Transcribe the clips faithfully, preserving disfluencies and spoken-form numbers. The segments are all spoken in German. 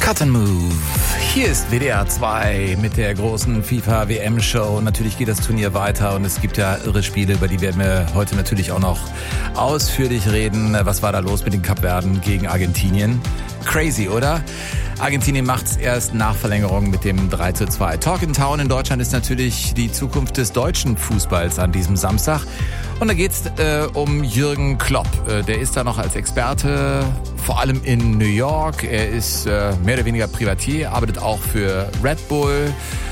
Cut and Move. Hier ist W D R zwei mit der großen FIFA-W M-Show. Natürlich geht das Turnier weiter und es gibt ja irre Spiele, über die werden wir heute natürlich auch noch ausführlich reden. Was war da los mit den Kapverden gegen Argentinien? Crazy, oder? Argentinien macht's erst nach Verlängerung mit dem drei zu zwei. Talk in Town in Deutschland ist natürlich die Zukunft des deutschen Fußballs an diesem Samstag. Und da geht's äh, um Jürgen Klopp. Äh, der ist da noch als Experte, vor allem in New York. Er ist äh, mehr oder weniger Privatier, arbeitet auch für Red Bull.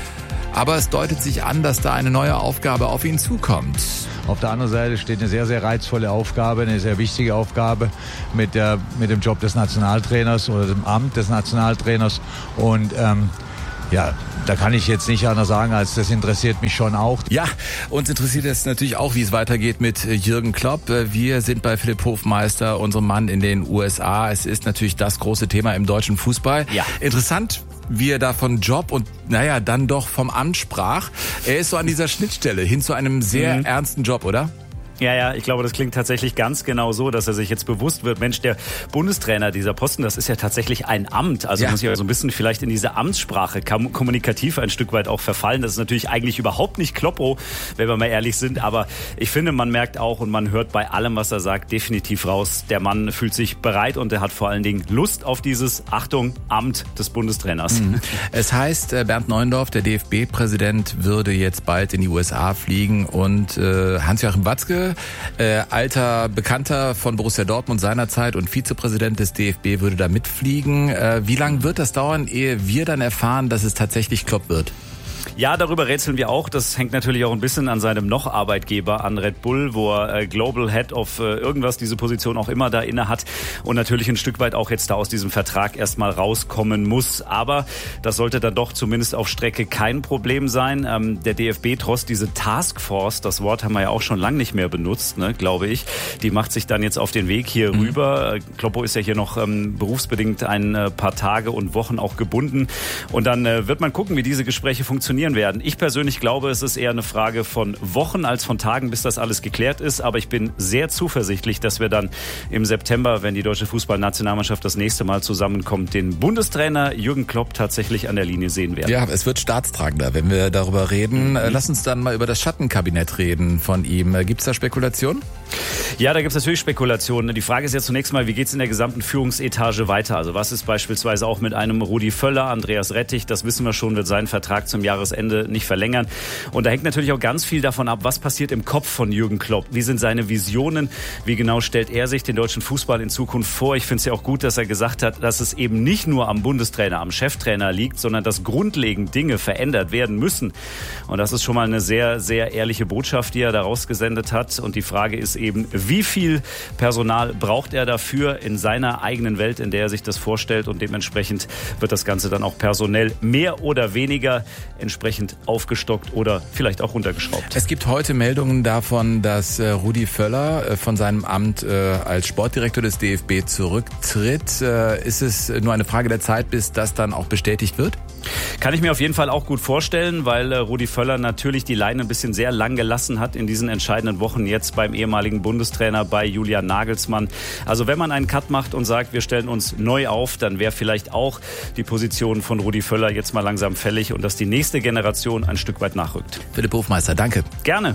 Aber es deutet sich an, dass da eine neue Aufgabe auf ihn zukommt. Auf der anderen Seite steht eine sehr, sehr reizvolle Aufgabe, eine sehr wichtige Aufgabe mit, der, mit dem Job des Nationaltrainers oder dem Amt des Nationaltrainers. Und ähm, ja, da kann ich jetzt nicht anders sagen, als das interessiert mich schon auch. Ja, uns interessiert es natürlich auch, wie es weitergeht mit Jürgen Klopp. Wir sind bei Philipp Hofmeister, unserem Mann in den U S A. Es ist natürlich das große Thema im deutschen Fußball. Ja. Interessant, wie er da von Job und, naja, dann doch vom Amt sprach. Er ist so an dieser Schnittstelle hin zu einem sehr mhm. ernsten Job, oder? Ja, ja, ich glaube, das klingt tatsächlich ganz genau so, dass er sich jetzt bewusst wird, Mensch, der Bundestrainer, dieser Posten, das ist ja tatsächlich ein Amt. Also ja. muss ich ja so ein bisschen vielleicht in diese Amtssprache kommunikativ ein Stück weit auch verfallen. Das ist natürlich eigentlich überhaupt nicht Kloppo, wenn wir mal ehrlich sind. Aber ich finde, man merkt auch und man hört bei allem, was er sagt, definitiv raus. Der Mann fühlt sich bereit und er hat vor allen Dingen Lust auf dieses, Achtung, Amt des Bundestrainers. Mhm. Es heißt, Bernd Neuendorf, der D F B-Präsident, würde jetzt bald in die U S A fliegen und äh, Hans-Joachim Watzke, Äh, alter Bekannter von Borussia Dortmund seinerzeit und Vizepräsident des D F B, würde da mitfliegen. Äh, wie lange wird das dauern, ehe wir dann erfahren, dass es tatsächlich Klopp wird? Ja, darüber rätseln wir auch. Das hängt natürlich auch ein bisschen an seinem noch Arbeitgeber, an Red Bull, wo er äh, Global Head of äh, irgendwas, diese Position auch immer da inne hat und natürlich ein Stück weit auch jetzt da aus diesem Vertrag erstmal rauskommen muss. Aber das sollte dann doch zumindest auf Strecke kein Problem sein. Ähm, der D F B, trotz diese Taskforce, das Wort haben wir ja auch schon lange nicht mehr benutzt, ne, glaube ich, die macht sich dann jetzt auf den Weg hier mhm. rüber. Kloppo ist ja hier noch ähm, berufsbedingt ein äh, paar Tage und Wochen auch gebunden und dann äh, wird man gucken, wie diese Gespräche funktionieren werden. Ich persönlich glaube, es ist eher eine Frage von Wochen als von Tagen, bis das alles geklärt ist. Aber ich bin sehr zuversichtlich, dass wir dann im September, wenn die deutsche Fußballnationalmannschaft das nächste Mal zusammenkommt, den Bundestrainer Jürgen Klopp tatsächlich an der Linie sehen werden. Ja, es wird staatstragender, wenn wir darüber reden. Mhm. Lass uns dann mal über das Schattenkabinett reden von ihm. Gibt es da Spekulationen? Ja, da gibt es natürlich Spekulationen. Die Frage ist ja zunächst mal, wie geht es in der gesamten Führungsetage weiter? Also was ist beispielsweise auch mit einem Rudi Völler, Andreas Rettich, das wissen wir schon, wird seinen Vertrag zum Jahresende nicht verlängern. Und da hängt natürlich auch ganz viel davon ab, was passiert im Kopf von Jürgen Klopp. Wie sind seine Visionen? Wie genau stellt er sich den deutschen Fußball in Zukunft vor? Ich finde es ja auch gut, dass er gesagt hat, dass es eben nicht nur am Bundestrainer, am Cheftrainer liegt, sondern dass grundlegend Dinge verändert werden müssen. Und das ist schon mal eine sehr, sehr ehrliche Botschaft, die er da rausgesendet hat. Und die Frage ist eben, wie viel Personal braucht er dafür in seiner eigenen Welt, in der er sich das vorstellt? Und dementsprechend wird das Ganze dann auch personell mehr oder weniger entsprechend aufgestockt oder vielleicht auch runtergeschraubt. Es gibt heute Meldungen davon, dass äh, Rudi Völler äh, von seinem Amt äh, als Sportdirektor des D F B zurücktritt. Äh, ist es nur eine Frage der Zeit, bis das dann auch bestätigt wird? Kann ich mir auf jeden Fall auch gut vorstellen, weil äh, Rudi Völler natürlich die Leine ein bisschen sehr lang gelassen hat in diesen entscheidenden Wochen jetzt beim ehemaligen Bundestrainer bei Julian Nagelsmann. Also wenn man einen Cut macht und sagt, wir stellen uns neu auf, dann wäre vielleicht auch die Position von Rudi Völler jetzt mal langsam fällig und dass die nächste Generation ein Stück weit nachrückt. Philipp Hofmeister, danke. Gerne.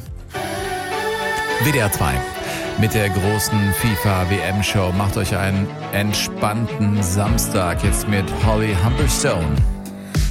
W D R zwei. Mit der großen FIFA-W M-Show. Macht euch einen entspannten Samstag jetzt mit Holly Humberstone.